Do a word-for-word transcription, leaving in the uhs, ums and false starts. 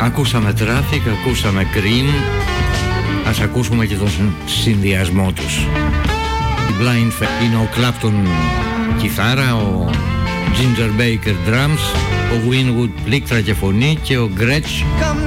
Ακούσαμε Traffic, ακούσαμε Cream. Ας ακούσουμε και τον συνδυασμό τους. Η Blind Faith είναι ο Clapton κιθάρα, ο Ginger Baker drums, ο Winwood πλήκτρα και φωνή και ο Gretsch